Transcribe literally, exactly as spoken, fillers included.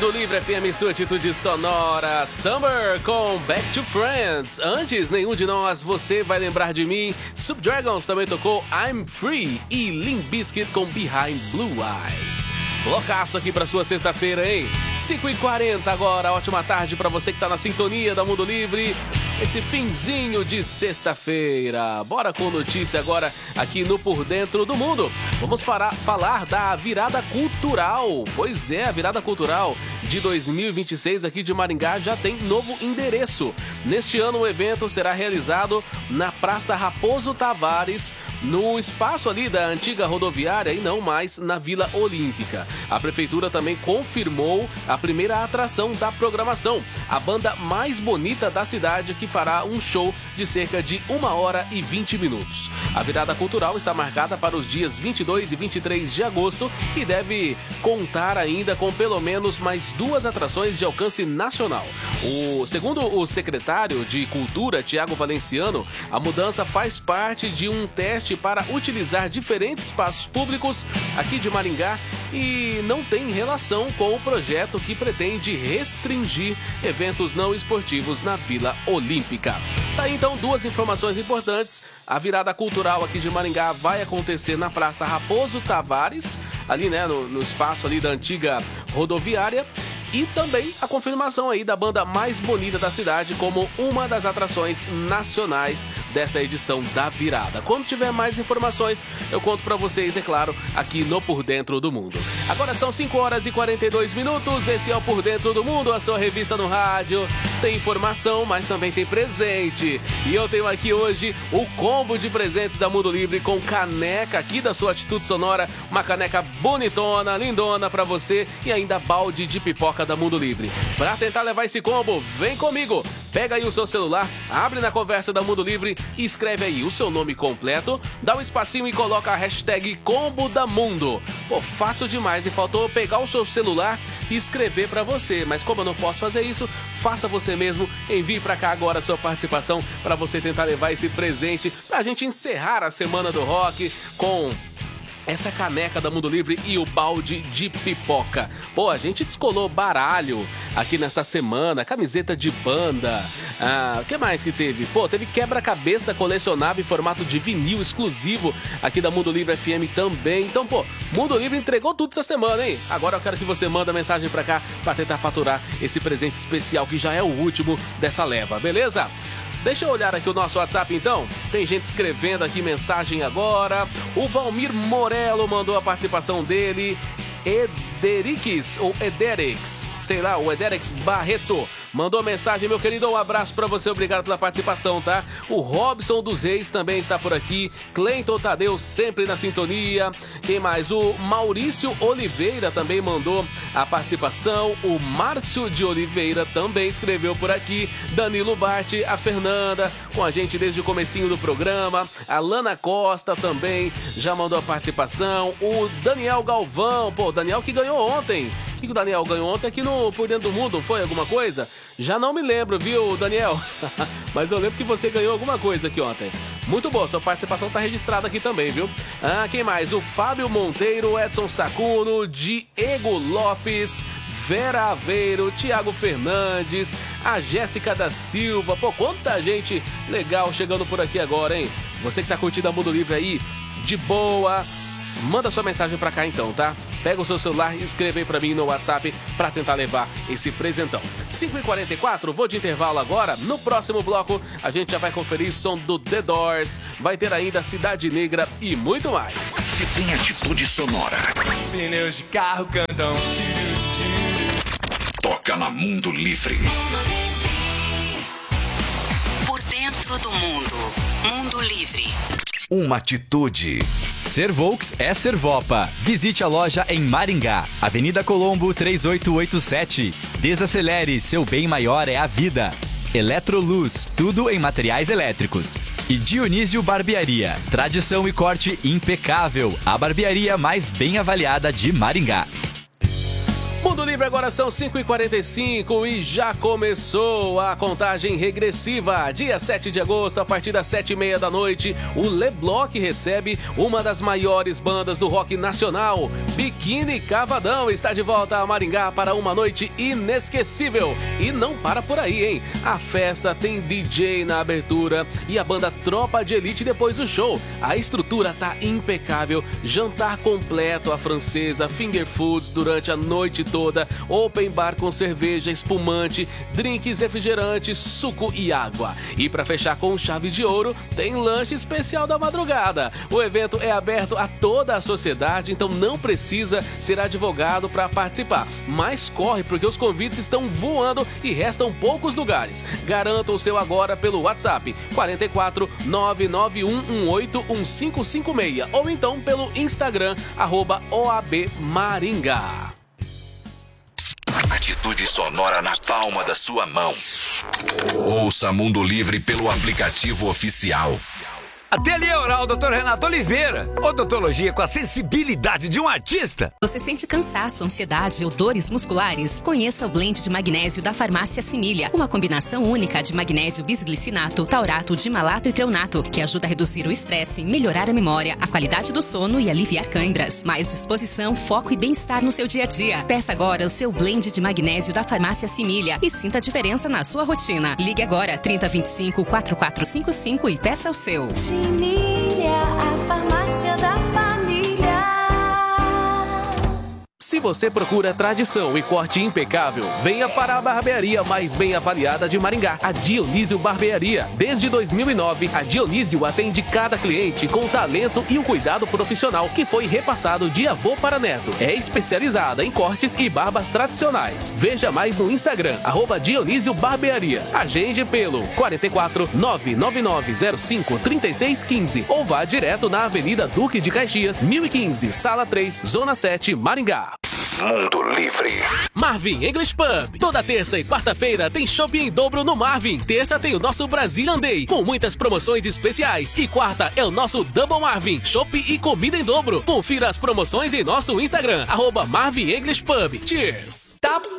Mundo Livre F M, sua atitude sonora. Summer com Back to Friends. Antes, nenhum de nós, você vai lembrar de mim. Subdragons também tocou I'm Free. E Limp Bizkit com Behind Blue Eyes. Blocaço aqui pra sua sexta-feira, hein? cinco e quarenta agora, ótima tarde pra você que tá na sintonia da Mundo Livre. Esse finzinho de sexta-feira. Bora com notícia agora aqui no Por Dentro do Mundo. Vamos falar, falar da virada cultural. Pois é, a virada cultural de dois mil e vinte e seis aqui de Maringá já tem novo endereço. Neste ano o evento será realizado na Praça Raposo Tavares, no espaço ali da antiga rodoviária e não mais na Vila Olímpica. A prefeitura também confirmou a primeira atração da programação, a banda mais bonita da cidade, que fará um show de cerca de uma hora e vinte minutos. A virada cultural está marcada para os dias vinte e dois e vinte e três de agosto e deve contar ainda com pelo menos mais duas atrações de alcance nacional. O, segundo o secretário de Cultura, Tiago Valenciano, a mudança faz parte de um teste para utilizar diferentes espaços públicos aqui de Maringá e não tem relação com o projeto que pretende restringir eventos não esportivos na Vila Olímpica. Tá aí, então, duas informações importantes. A virada cultural aqui de Maringá vai acontecer na Praça Raposo Tavares, ali, né, no, no espaço ali da antiga rodoviária. E também a confirmação aí da banda mais bonita da cidade como uma das atrações nacionais dessa edição da virada. Quando tiver mais informações, eu conto pra vocês, é claro, aqui no Por Dentro do Mundo. Agora são cinco horas e quarenta e dois minutos, esse é o Por Dentro do Mundo, a sua revista no rádio. Tem informação, mas também tem presente. E eu tenho aqui hoje o combo de presentes da Mundo Livre com caneca aqui da sua atitude sonora, uma caneca bonitona, lindona pra você e ainda balde de pipoca da Mundo Livre. Para tentar levar esse combo, vem comigo. Pega aí o seu celular, abre na conversa da Mundo Livre e escreve aí o seu nome completo, dá um espacinho e coloca a hashtag Combo da Mundo. Pô, fácil demais, e faltou pegar o seu celular e escrever para você, mas como eu não posso fazer isso, faça você mesmo, envie para cá agora a sua participação para você tentar levar esse presente pra gente encerrar a Semana do Rock com essa caneca da Mundo Livre e o balde de pipoca. Pô, a gente descolou baralho aqui nessa semana, camiseta de banda. Ah, o que mais que teve? Pô, teve quebra-cabeça colecionável em formato de vinil exclusivo aqui da Mundo Livre F M também. Então, pô, Mundo Livre entregou tudo essa semana, hein? Agora eu quero que você manda mensagem pra cá pra tentar faturar esse presente especial que já é o último dessa leva, beleza? Deixa eu olhar aqui o nosso WhatsApp, então. Tem gente escrevendo aqui mensagem agora. O Valmir Morello mandou a participação dele. Ederix, ou Ederix, sei lá, o Ederix Barreto mandou mensagem, meu querido, um abraço pra você, obrigado pela participação, tá? O Robson dos Reis também está por aqui, Cleiton Tadeu sempre na sintonia, quem mais? O Maurício Oliveira também mandou a participação, o Márcio de Oliveira também escreveu por aqui, Danilo Bart, a Fernanda, com a gente desde o comecinho do programa, a Lana Costa também já mandou a participação, o Daniel Galvão, pô, o Daniel que ganhou ontem. O que o Daniel ganhou ontem aqui no Por Dentro do Mundo? Foi alguma coisa? Já não me lembro, viu, Daniel? Mas eu lembro que você ganhou alguma coisa aqui ontem. Muito boa, sua participação tá registrada aqui também, viu? Ah, quem mais? O Fábio Monteiro, Edson Sacuno, Diego Lopes, Vera Aveiro, Thiago Fernandes, a Jéssica da Silva. Pô, quanta gente legal chegando por aqui agora, hein? Você que tá curtindo a Mundo Livre aí, de boa, manda sua mensagem pra cá então, tá? Pega o seu celular e escreve aí pra mim no WhatsApp pra tentar levar esse presentão. cinco e quarenta e quatro, vou de intervalo agora. No próximo bloco, a gente já vai conferir som do The Doors. Vai ter ainda Cidade Negra e muito mais. Se tem atitude sonora. Pneus de carro cantam tiro, tiro. Toca na Mundo Livre. Por Dentro do Mundo. Mundo Livre. Uma atitude. Ser Volks é Servopa. Visite a loja em Maringá, Avenida Colombo três oito oito sete. Desacelere, seu bem maior é a vida. Eletroluz, tudo em materiais elétricos. E Dionísio Barbearia, tradição e corte impecável. A barbearia mais bem avaliada de Maringá. Mundo Livre agora são cinco e quarenta e cinco e já começou a contagem regressiva. Dia sete de agosto, a partir das sete e meia da noite, o Leblock recebe uma das maiores bandas do rock nacional. Biquíni Cavadão está de volta a Maringá para uma noite inesquecível. E não para por aí, hein? A festa tem D J na abertura e a banda Tropa de Elite depois do show. A estrutura tá impecável, jantar completo à francesa, finger foods durante a noite toda, open bar com cerveja, espumante, drinks, refrigerantes, suco e água. E para fechar com chave de ouro, tem lanche especial da madrugada. O evento é aberto a toda a sociedade, então não precisa ser advogado para participar. Mas corre, porque os convites estão voando e restam poucos lugares. Garanta o seu agora pelo WhatsApp quatro quatro nove nove um um oito um cinco cinco seis ou então pelo Instagram, arroba O A B Maringá. Atitude sonora na palma da sua mão. Ouça Mundo Livre pelo aplicativo oficial. Ateliê Oral doutor Renato Oliveira. Odontologia com a sensibilidade de um artista. Você sente cansaço, ansiedade ou dores musculares? Conheça o blend de magnésio da Farmácia Similia. Uma combinação única de magnésio bisglicinato, taurato, dimalato e treonato, que ajuda a reduzir o estresse, melhorar a memória, a qualidade do sono e aliviar câimbras. Mais disposição, foco e bem-estar no seu dia a dia. Peça agora o seu blend de magnésio da Farmácia Similia e sinta a diferença na sua rotina. Ligue agora trinta, vinte e cinco, quarenta e quatro cinquenta e cinco e peça o seu. Similia, a farmácia da família. Se você procura tradição e corte impecável, venha para a barbearia mais bem avaliada de Maringá, a Dionísio Barbearia. Desde dois mil e nove, a Dionísio atende cada cliente com talento e um cuidado profissional que foi repassado de avô para neto. É especializada em cortes e barbas tradicionais. Veja mais no Instagram, arroba Dionísio Barbearia. Agende pelo quatro quatro nove nove nove zero cinco três seis um cinco ou vá direto na Avenida Duque de Caxias, mil e quinze, Sala três, Zona sete, Maringá. Mundo Livre. Marvin English Pub. Toda terça e quarta-feira tem shopping em dobro no Marvin. Terça tem o nosso Brazilian Day, com muitas promoções especiais. E quarta é o nosso Double Marvin, shopping e comida em dobro. Confira as promoções em nosso Instagram, arroba Marvin English Pub. Cheers! Tá